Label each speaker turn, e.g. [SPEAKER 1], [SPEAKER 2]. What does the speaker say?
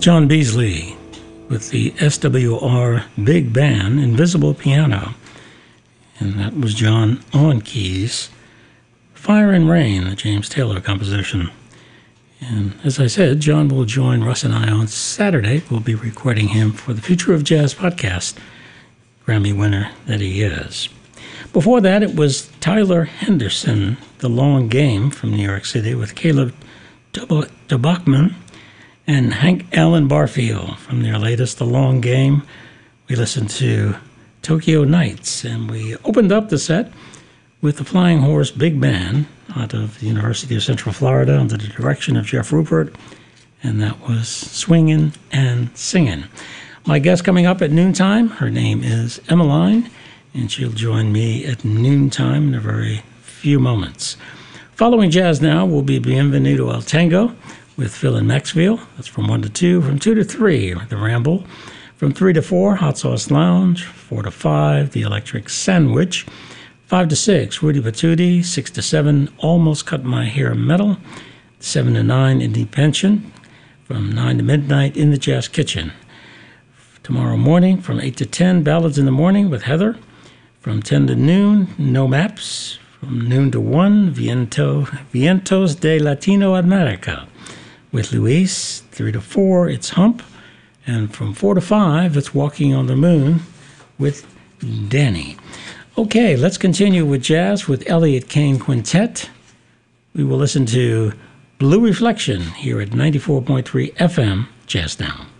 [SPEAKER 1] John Beasley with the SWR Big Band Invisible Piano, and that was John on keys. Fire and Rain, a James Taylor composition. And as I said, John will join Russ and I on Saturday. We'll be recording him for the Future of Jazz podcast, Grammy winner that he is. Before that, it was Tyler Henderson, The Long Game from New York City, with Caleb de Bachman and Hank Allen Barfield from their latest, The Long Game. We listened to Tokyo Nights, and we opened up the set with the Flying Horse Big Band out of the University of Central Florida under the direction of Jeff Rupert, and that was Swingin' and Singin'. My guest coming up at noontime, her name is Emmeline, and she'll join me at noontime in a very few moments. Following jazz now will be Bienvenido al Tango with Phil and Maxfield. That's from 1 to 2. From 2 to 3, The Ramble. From 3 to 4, Hot Sauce Lounge. 4 to 5, The Electric Sandwich. 5 to 6, Rudy Patootie. 6 to 7, Almost Cut My Hair Metal. 7 to 9, Indie Pension. From 9 to midnight, In the Jazz Kitchen. Tomorrow morning, from 8 to 10, Ballads in the Morning with Heather. From 10 to noon, No Maps. From noon to 1, Vientos de Latino America with Luis. 3 to 4, it's Hump. And from 4 to 5, it's Walking on the Moon with Danny. Okay, let's continue with jazz with Elliott Kane Quintet. We will listen to Blue Reflection here at 94.3 FM Jazz Now.